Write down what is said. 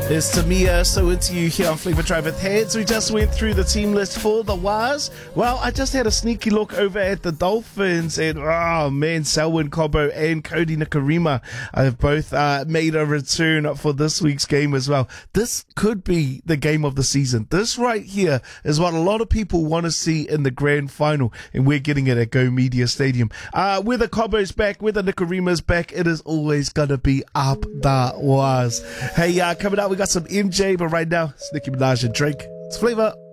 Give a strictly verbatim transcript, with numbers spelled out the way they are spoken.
It's Tamia, so it's you here on Flavor Drive with Heads. We just went through the team list for the Waz. Well, I just had a sneaky look over at the Dolphins, and oh man, Selwyn Cobbo and Cody Nikarima have both uh, made a return for this week's game as well. This could be the game of the season. This right here is what a lot of people want to see in the grand final, and we're getting it at Go Media Stadium. Uh, whether Cobbo's back, whether Nikarima's back, it is always going to be up the Waz. Hey, uh, coming up, we got some M J, but right now, it's Nicki Minaj and Drake. It's Flavor.